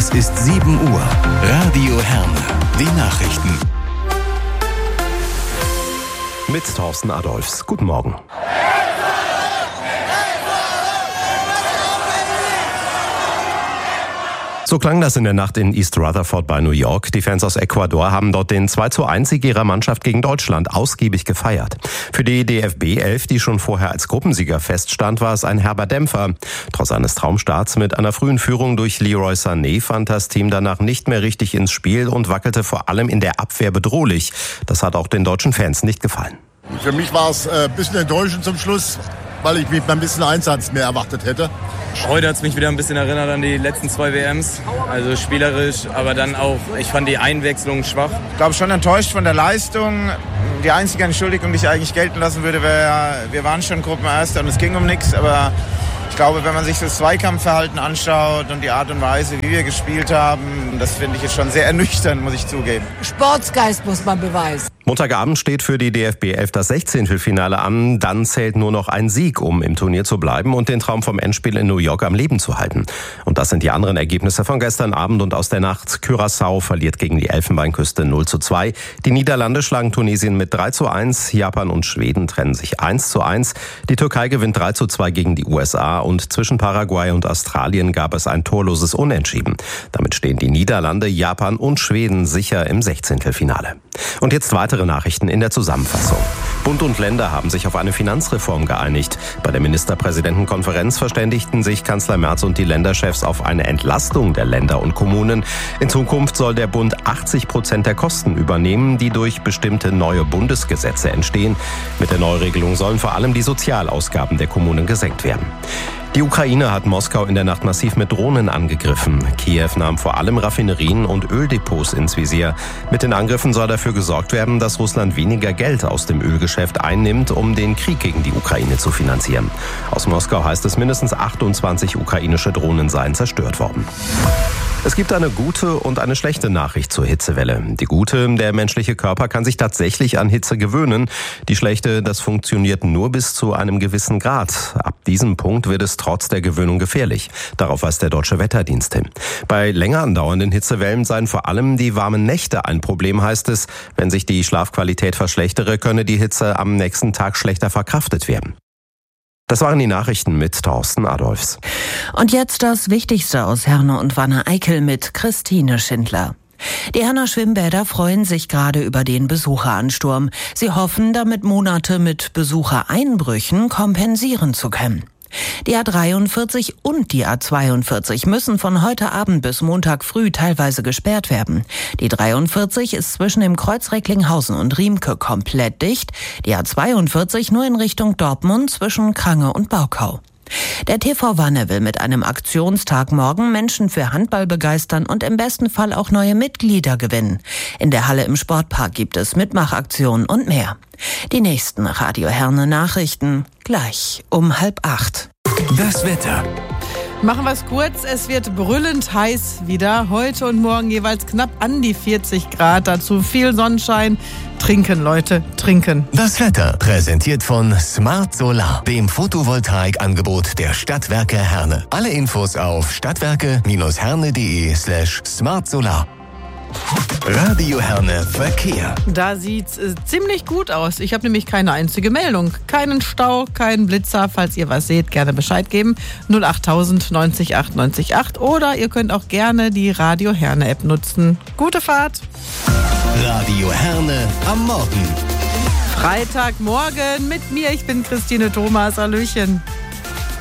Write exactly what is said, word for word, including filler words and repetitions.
Es ist sieben Uhr. Radio Herne. Die Nachrichten. Mit Thorsten Adolphs. Guten Morgen. So klang das in der Nacht in East Rutherford bei New York. Die Fans aus Ecuador haben dort den zwei zu eins Sieg ihrer Mannschaft gegen Deutschland ausgiebig gefeiert. Für die D F B elf, die schon vorher als Gruppensieger feststand, war es ein herber Dämpfer. Trotz eines Traumstarts mit einer frühen Führung durch Leroy Sané fand das Team danach nicht mehr richtig ins Spiel und wackelte vor allem in der Abwehr bedrohlich. Das hat auch den deutschen Fans nicht gefallen. Für mich war es ein bisschen enttäuschend zum Schluss, weil ich mich ein bisschen Einsatz mehr erwartet hätte. Heute hat es mich wieder ein bisschen erinnert an die letzten zwei W Ms, also spielerisch, aber dann auch, ich fand die Einwechslung schwach. Ich glaube schon enttäuscht von der Leistung. Die einzige Entschuldigung, die ich eigentlich gelten lassen würde, wäre, wir waren schon Gruppenerster und es ging um nichts, aber ich glaube, wenn man sich das Zweikampfverhalten anschaut und die Art und Weise, wie wir gespielt haben, das finde ich jetzt schon sehr ernüchternd, muss ich zugeben. Sportsgeist muss man beweisen. Montagabend steht für die D F B elf das Sechzehntelfinale an. Dann zählt nur noch ein Sieg, um im Turnier zu bleiben und den Traum vom Endspiel in New York am Leben zu halten. Und das sind die anderen Ergebnisse von gestern Abend und aus der Nacht. Curaçao verliert gegen die Elfenbeinküste null zu zwei. Die Niederlande schlagen Tunesien mit drei zu eins. Japan und Schweden trennen sich eins zu eins. Die Türkei gewinnt drei zu zwei gegen die U S A. Und zwischen Paraguay und Australien gab es ein torloses Unentschieden. Damit stehen die Niederlande, Japan und Schweden sicher im Sechzehntelfinale. Und jetzt weitere Nachrichten in der Zusammenfassung. Bund und Länder haben sich auf eine Finanzreform geeinigt. Bei der Ministerpräsidentenkonferenz verständigten sich Kanzler Merz und die Länderchefs auf eine Entlastung der Länder und Kommunen. In Zukunft soll der Bund achtzig Prozent der Kosten übernehmen, die durch bestimmte neue Bundesgesetze entstehen. Mit der Neuregelung sollen vor allem die Sozialausgaben der Kommunen gesenkt werden. Die Ukraine hat Moskau in der Nacht massiv mit Drohnen angegriffen. Kiew nahm vor allem Raffinerien und Öldepots ins Visier. Mit den Angriffen soll dafür gesorgt werden, dass Russland weniger Geld aus dem Ölgeschäft einnimmt, um den Krieg gegen die Ukraine zu finanzieren. Aus Moskau heißt es, mindestens achtundzwanzig ukrainische Drohnen seien zerstört worden. Es gibt eine gute und eine schlechte Nachricht zur Hitzewelle. Die gute, der menschliche Körper kann sich tatsächlich an Hitze gewöhnen. Die schlechte, das funktioniert nur bis zu einem gewissen Grad. Ab diesem Punkt wird es trotz der Gewöhnung gefährlich. Darauf weist der Deutsche Wetterdienst hin. Bei länger andauernden Hitzewellen seien vor allem die warmen Nächte ein Problem, heißt es. Wenn sich die Schlafqualität verschlechtere, könne die Hitze am nächsten Tag schlechter verkraftet werden. Das waren die Nachrichten mit Thorsten Adolphs. Und jetzt das Wichtigste aus Herne und Wanne-Eickel mit Christine Schindler. Die Herner Schwimmbäder freuen sich gerade über den Besucheransturm. Sie hoffen, damit Monate mit Besuchereinbrüchen kompensieren zu können. Die A dreiundvierzig und die A zweiundvierzig müssen von heute Abend bis Montag früh teilweise gesperrt werden. Die dreiundvierzig ist zwischen dem Kreuz Recklinghausen und Riemke komplett dicht, die A zweiundvierzig nur in Richtung Dortmund zwischen Krange und Baukau. Der T V Wanne will mit einem Aktionstag morgen Menschen für Handball begeistern und im besten Fall auch neue Mitglieder gewinnen. In der Halle im Sportpark gibt es Mitmachaktionen und mehr. Die nächsten Radio Herne Nachrichten gleich um halb acht. Das Wetter. Machen wir es kurz. Es wird brüllend heiß wieder. Heute und morgen jeweils knapp an die vierzig Grad. Dazu viel Sonnenschein. Trinken, Leute, trinken. Das Wetter präsentiert von Smart Solar, dem Photovoltaikangebot der Stadtwerke Herne. Alle Infos auf stadtwerke-herne.de slash smartsolar. Radio Herne Verkehr. Da sieht's äh, ziemlich gut aus. Ich habe nämlich keine einzige Meldung. Keinen Stau, keinen Blitzer. Falls ihr was seht, gerne Bescheid geben. null achttausend neunzig acht neunzig acht. Oder ihr könnt auch gerne die Radio Herne App nutzen. Gute Fahrt. Radio Herne am Morgen. Freitagmorgen mit mir. Ich bin Christine Thomas. Hallöchen.